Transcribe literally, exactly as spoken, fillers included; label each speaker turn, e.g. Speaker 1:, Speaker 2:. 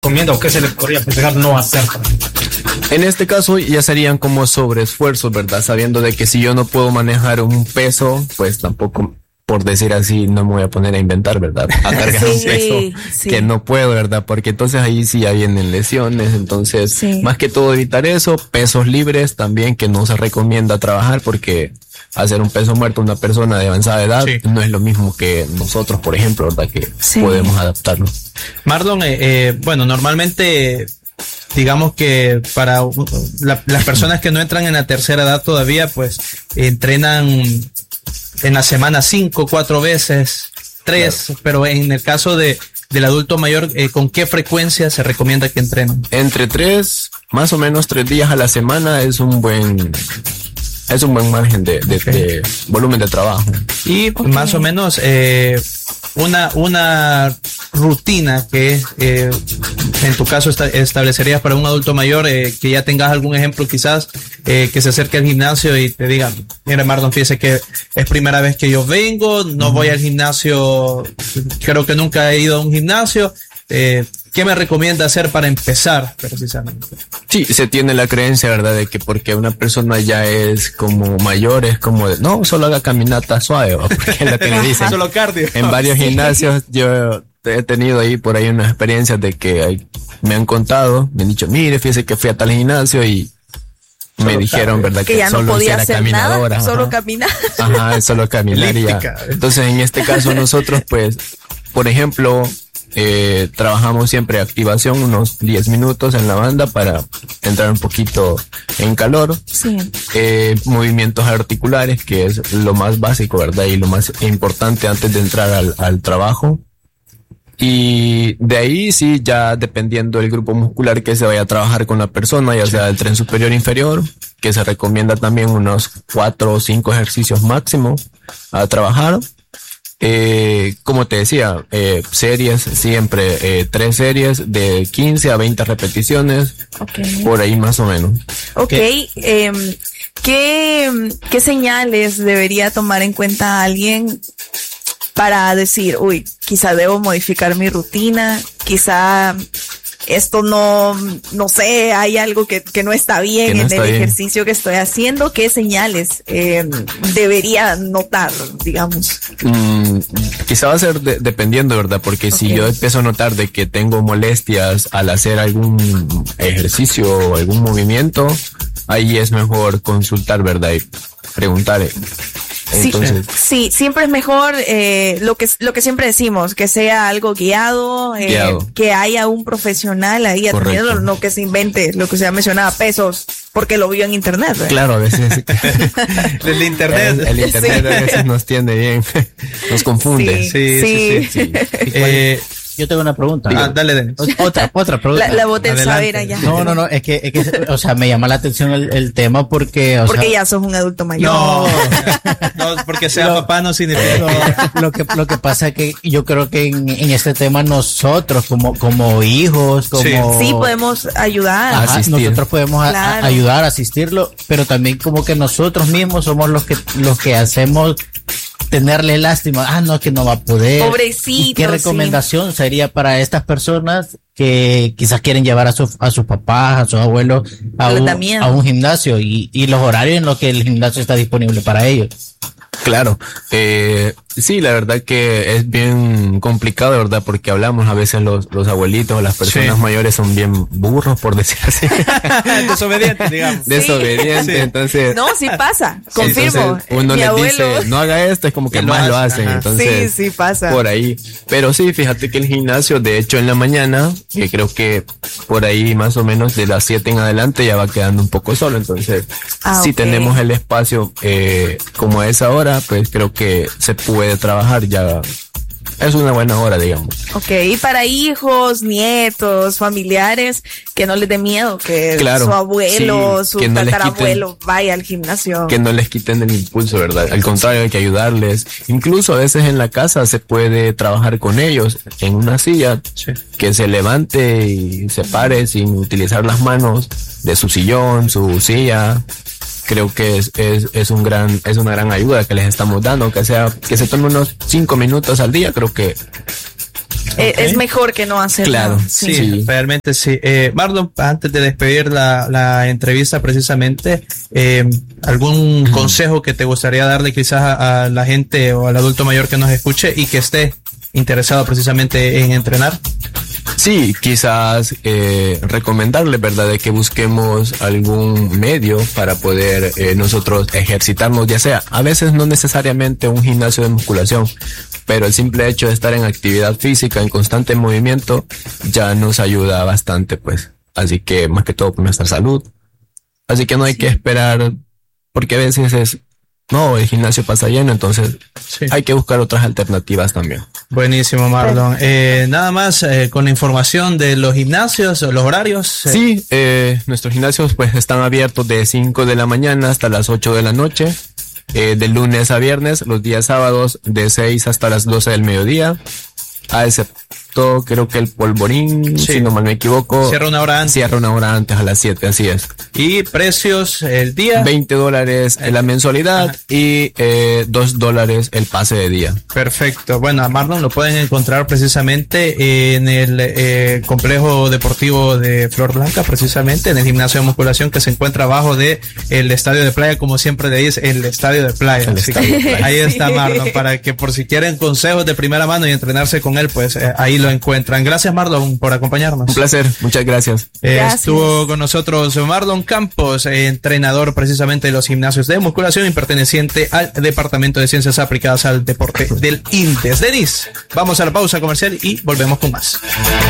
Speaker 1: recomienda o qué se le podría aconsejar no hacer?
Speaker 2: En este caso ya serían como sobreesfuerzos, ¿verdad? Sabiendo de que si yo no puedo manejar un peso, pues tampoco, por decir así, no me voy a poner a inventar, ¿verdad? A cargar sí, un peso sí. que no puedo, ¿verdad? Porque entonces ahí sí ya vienen lesiones. Entonces, sí. más que todo evitar eso, pesos libres también que no se recomienda trabajar porque hacer un peso muerto a una persona de avanzada edad sí. no es lo mismo que nosotros, por ejemplo, ¿verdad? Que sí. podemos adaptarlo.
Speaker 3: Marlon, eh, eh, bueno, normalmente digamos que para la, las personas que no entran en la tercera edad todavía, pues entrenan en la semana cinco, cuatro veces, tres, claro. pero en el caso de del adulto mayor, eh, ¿con qué frecuencia se recomienda que entrenen?
Speaker 2: Entre tres, más o menos tres días a la semana es un buen es un buen margen de, de, okay. de volumen de trabajo.
Speaker 3: Y okay. más o menos eh, una una rutina que eh, en tu caso esta, establecerías para un adulto mayor, eh, que ya tengas algún ejemplo quizás, eh, que se acerque al gimnasio y te diga, mira Marlon, fíjese que es primera vez que yo vengo, no uh-huh. voy al gimnasio, creo que nunca he ido a un gimnasio, eh, ¿qué me recomienda hacer para empezar precisamente?
Speaker 2: Sí, se tiene la creencia, ¿verdad?, de que porque una persona ya es como mayor, es como de, no, solo haga caminata suave, ¿o? Porque es lo que le dicen.
Speaker 3: Solo cardio.
Speaker 2: En varios sí. gimnasios yo he tenido ahí por ahí unas experiencias de que hay, me han contado, me han dicho, mire, fíjese que fui a tal gimnasio y solo me dijeron, ¿verdad?,
Speaker 4: que, que ya no solo podía hacer nada, ajá. solo caminar.
Speaker 2: Ajá, solo caminar y ya. Entonces, en este caso nosotros, pues, por ejemplo, eh, trabajamos siempre activación, unos diez minutos en la banda para entrar un poquito en calor.
Speaker 4: Sí.
Speaker 2: Eh, movimientos articulares, que es lo más básico, ¿verdad?, y lo más importante antes de entrar al, al trabajo. Y de ahí sí, ya dependiendo del grupo muscular que se vaya a trabajar con la persona, ya sea el tren superior o inferior, que se recomienda también unos cuatro o cinco ejercicios máximo a trabajar. Eh, como te decía, eh, series siempre, eh, tres series de quince a veinte repeticiones, okay. por ahí más o menos.
Speaker 4: Ok, eh, ¿qué, qué señales debería tomar en cuenta alguien para decir, uy, quizá debo modificar mi rutina, quizá esto no, no sé, hay algo que, que no está bien no en está el bien. ejercicio que estoy haciendo? ¿Qué señales eh, debería notar, digamos?
Speaker 2: Mm, quizá va a ser de, dependiendo, ¿verdad? Porque okay. si yo empiezo a notar de que tengo molestias al hacer algún ejercicio o algún movimiento, ahí es mejor consultar, ¿verdad? Y preguntar.
Speaker 4: Entonces, sí, sí, siempre es mejor eh, lo que lo que siempre decimos, que sea algo guiado, eh, guiado. que haya un profesional ahí atendiendo, no que se invente lo que se ha mencionado, pesos, porque lo vio en internet, ¿verdad?
Speaker 2: Claro, a veces
Speaker 3: el internet,
Speaker 2: el, el internet sí. a veces nos tiende bien, nos confunde.
Speaker 3: Sí, sí, sí. sí, sí. sí.
Speaker 5: Eh, Yo tengo una pregunta.
Speaker 3: Ah, dale, dale.
Speaker 5: Otra, otra pregunta.
Speaker 4: La, la boté en saber allá.
Speaker 5: No, no, no, es que, es que, o sea, me llama la atención el, el tema porque, o
Speaker 4: porque
Speaker 5: sea,
Speaker 4: ya sos un adulto mayor.
Speaker 3: No, no, porque sea lo, papá no significa.
Speaker 5: Lo, lo que, lo que pasa es que yo creo que en, en este tema nosotros, como, como hijos, como.
Speaker 4: Sí, sí podemos ayudar.
Speaker 5: Ajá, nosotros podemos claro. a, ayudar, asistirlo, pero también como que nosotros mismos somos los que, los que hacemos tenerle lástima, ah, no, que no va a poder.
Speaker 4: Pobrecito.
Speaker 5: ¿Y qué recomendación sí. sería para estas personas que quizás quieren llevar a, su, a sus papás, a sus abuelos a, un, a un gimnasio y, y los horarios en los que el gimnasio está disponible para ellos?
Speaker 2: Claro, eh, sí, la verdad que es bien complicado, ¿verdad? Porque hablamos a veces los, los abuelitos o las personas sí. mayores son bien burros, por decir así.
Speaker 3: Desobedientes, digamos.
Speaker 2: Desobedientes, sí. entonces.
Speaker 4: No, sí pasa, confirmo.
Speaker 2: Entonces, uno les abuelo... dice, no haga esto, es como que más lo hacen, ajá. entonces.
Speaker 4: Sí, sí pasa.
Speaker 2: Por ahí. Pero sí, fíjate que el gimnasio, de hecho, en la mañana, que creo que por ahí más o menos de las siete en adelante ya va quedando un poco solo, entonces, ah, si okay. tenemos el espacio, eh, como a esa hora, pues creo que se puede trabajar ya. Es una buena hora, digamos.
Speaker 4: Ok, y para hijos, nietos, familiares, que no les dé miedo que claro, su abuelo, sí, su no tatarabuelo quiten, vaya al gimnasio.
Speaker 2: Que no les quiten el impulso, ¿verdad? Al contrario, hay que ayudarles. Incluso a veces en la casa se puede trabajar con ellos en una silla, sí. que se levante y se pare sin utilizar las manos de su sillón, su silla. Creo que es, es, es un gran, es una gran ayuda que les estamos dando, que sea, que se tome unos cinco minutos al día, creo que
Speaker 4: eh, okay. es mejor que no hacerlo.
Speaker 2: Claro,
Speaker 3: sí, sí, realmente sí. Eh, Marlon, antes de despedir la, la entrevista precisamente, eh, ¿algún uh-huh. consejo que te gustaría darle quizás a, a la gente o al adulto mayor que nos escuche y que esté interesado precisamente en entrenar?
Speaker 2: Sí, quizás eh, recomendarle, ¿verdad?, de que busquemos algún medio para poder eh, nosotros ejercitarnos, ya sea, a veces no necesariamente un gimnasio de musculación, pero el simple hecho de estar en actividad física, en constante movimiento, ya nos ayuda bastante, pues. Así que, más que todo, por nuestra salud. Así que no hay sí. que esperar, porque a veces es, no, el gimnasio pasa lleno, entonces sí. hay que buscar otras alternativas también.
Speaker 3: Buenísimo, Marlon. Eh, nada más eh, con la información de los gimnasios, los horarios.
Speaker 2: Eh. Sí, eh, nuestros gimnasios pues están abiertos de cinco de la mañana hasta las ocho de la noche, eh, de lunes a viernes, los días sábados de seis hasta las doce del mediodía, a excepto creo que el Polvorín, sí. si no mal me equivoco.
Speaker 3: Cierra una hora antes.
Speaker 2: Cierra una hora antes, a las siete, así es.
Speaker 3: ¿Y precios el día?
Speaker 2: veinte dólares en la mensualidad. Ajá. Y eh, dos dólares el pase de día.
Speaker 3: Perfecto. Bueno, a Marlon lo pueden encontrar precisamente en el eh, complejo deportivo de Flor Blanca, precisamente en el gimnasio de musculación que se encuentra abajo de el estadio de playa, como siempre le dice, el estadio de playa. Así estadio de playa. Ahí está Marlon, para que por si quieren consejos de primera mano y entrenarse con él, pues eh, ahí lo encuentran. Gracias, Marlon, por acompañarnos.
Speaker 2: Un placer, muchas gracias.
Speaker 3: Eh,
Speaker 4: gracias.
Speaker 3: Estuvo con nosotros Marlon Campos, eh, entrenador precisamente de los gimnasios de musculación y perteneciente al Departamento de Ciencias Aplicadas al Deporte del INTES. Denis, vamos a la pausa comercial y volvemos con más.